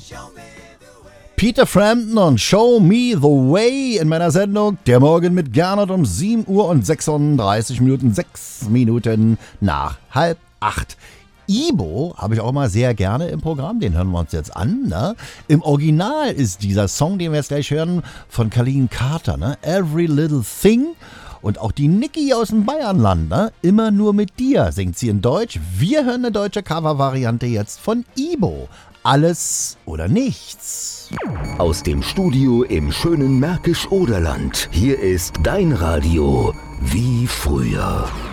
Peter Frampton und Show Me the Way in meiner Sendung Der Morgen mit Gernot um 7 Uhr und 36 Minuten, 6 Minuten nach 7:30. Ibo habe ich auch mal sehr gerne im Programm, den hören wir uns jetzt an. Ne? Im Original ist dieser Song, den wir jetzt gleich hören, von Colleen Carter, ne? Every Little Thing. Und auch die Niki aus dem Bayernland, ne? Immer nur mit dir, singt sie in Deutsch. Wir hören eine deutsche Covervariante jetzt von Ibo. Alles oder nichts. Aus dem Studio im schönen Märkisch-Oderland. Hier ist dein Radio wie früher.